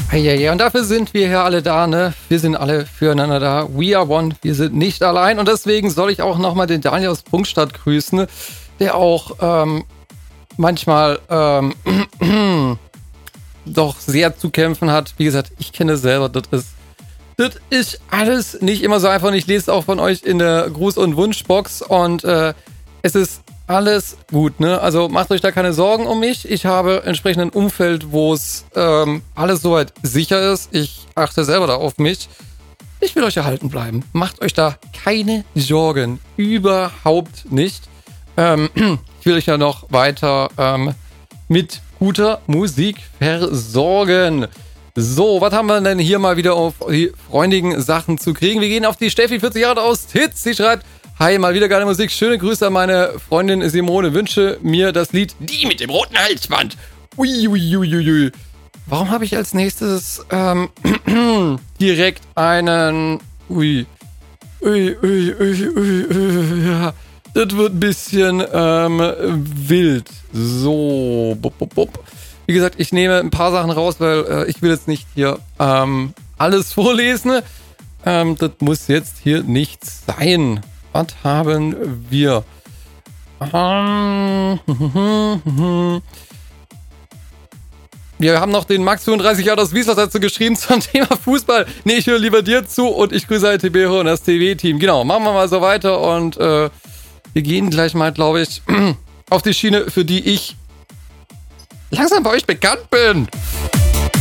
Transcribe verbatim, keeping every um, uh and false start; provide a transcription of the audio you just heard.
Ja, ja, und dafür sind wir hier alle da, ne? Wir sind alle füreinander da. We are one. Wir sind nicht allein. Und deswegen soll ich auch nochmal den Daniel aus Prunkstadt grüßen, der auch ähm, manchmal ähm, doch sehr zu kämpfen hat. Wie gesagt, ich kenne es selber. Das ist, das ist alles nicht immer so einfach. Und ich lese auch von euch in der Gruß- und Wunschbox. Und äh, es ist alles gut, ne? Also macht euch da keine Sorgen um mich. Ich habe entsprechend ein Umfeld, wo es ähm, alles soweit sicher ist. Ich achte selber da auf mich. Ich will euch erhalten bleiben. Macht euch da keine Sorgen. Überhaupt nicht. Ähm, ich will euch ja noch weiter ähm, mit guter Musik versorgen. So, was haben wir denn hier mal wieder auf die freundlichen Sachen zu kriegen? Wir gehen auf die Steffi, vierzig Jahre aus Titz. Sie schreibt: Hi, mal wieder geile Musik. Schöne Grüße an meine Freundin Simone. Wünsche mir das Lied Die mit dem roten Halsband. Ui, ui, ui, ui, ui. Warum habe ich als nächstes ähm, direkt einen... Ui. Ui, ui, ui, ui, ui, ja. Das wird ein bisschen ähm, wild. So. Bup, bup, bup. Wie gesagt, ich nehme ein paar Sachen raus, weil äh, ich will jetzt nicht hier ähm, alles vorlesen. Ähm, das muss jetzt hier nicht sein. Was haben wir? Ähm, wir haben noch den Max fünfunddreißig Jahre aus Wiesbaden dazu geschrieben zum Thema Fußball. Nee, ich höre lieber dir zu und ich grüße I T B und das T V-Team. Genau, machen wir mal so weiter und äh, wir gehen gleich mal, glaube ich, auf die Schiene, für die ich langsam bei euch bekannt bin.